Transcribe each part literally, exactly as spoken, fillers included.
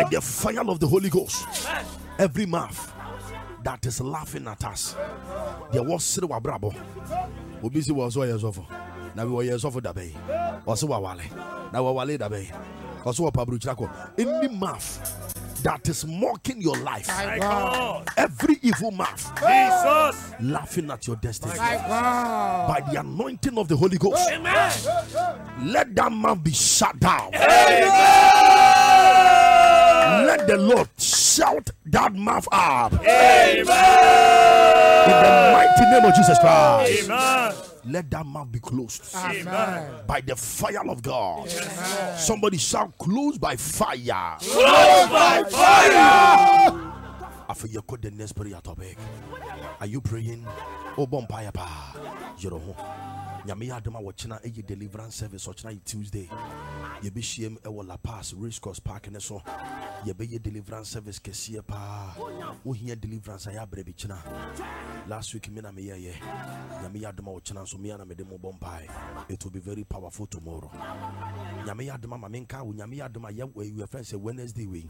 the fire of the Holy Ghost. Every mouth that is laughing at us, there was Siri Wabrabo. Obisi was so years of now we were years of the bay. Also, Wale. Now, Wale the bay. Also, Pablo Chaco. Any mouth that is mocking your life, every evil mouth, Jesus, laughing at your destiny, by the anointing of the Holy Ghost, amen. Let that mouth be shut down. Amen. Let the Lord shout that mouth up. Amen. In the mighty name of Jesus Christ. Amen. Let that mouth be closed. Amen. By the fire of God. Amen. Somebody shout, closed by fire. Closed by fire. After you cut the next prayer topic, are you praying? Oh, bompire pa. You're home. Yamiya Doma watching a deliverance service watching Tuesday. You be shame a La Paz Race Course Park and so. You be a deliverance service Kessia pa. Who hear deliverance I have baby china. Last week mina me ye. Yamiya Doma watching so me and me demo bompire. It will be very powerful tomorrow. Yamiya Doma Mamenka, Yamiya Doma ya way your friends say Wednesday week.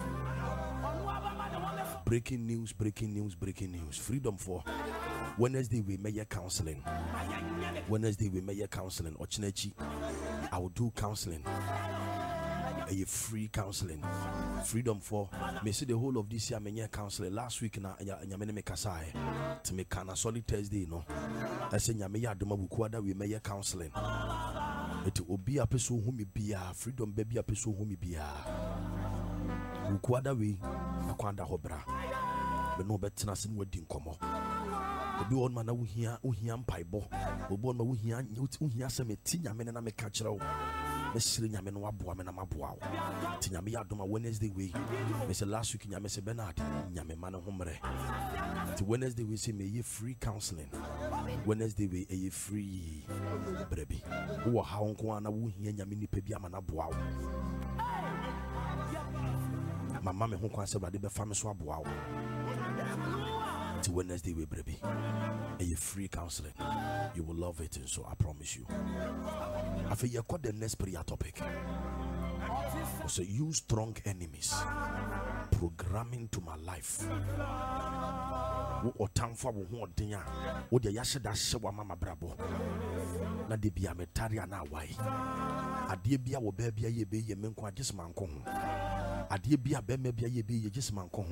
Breaking news, breaking news, breaking news. Freedom for Wednesday we may counseling. Wednesday we may counseling. Ochinechi, I will do counseling. A free counseling. Freedom for me see the whole of this year may counseling. Last week na nyamene me kasai to me kana solid Thursday no. I say nyame ya doma bukwada we may counseling. It will be a person who me be a freedom baby a person who me be a bukwada we akwanda hobra. But no better sin wedding come up. Obi on man wo hia wo hia mpaibo obi on ma wo hia wo hia se meti nyame na me ka kire wo me sire nyame no aboa me na maboa wo ti nyame ya doma Wednesday we me say last week nyame se Bernard nyame ma ne homre ti Wednesday we say me ye free counseling. Wednesday we e free brebi wo ha wonko na wo hia nyame ni pa bi ama na boa wo mama me ho kwa se brade be fa me so aboa wo. Wednesday we baby, a free counseling. You will love it, and so I promise you. I feel you got the next prayer topic. So use strong enemies programming to my life. What time for what dinner? What the yashada shewa mama brabo? Na de bia metaria na wai. Adie bia wo baby ye be ye menko agis manko. Adie bia be me bia ye be ye gis manko.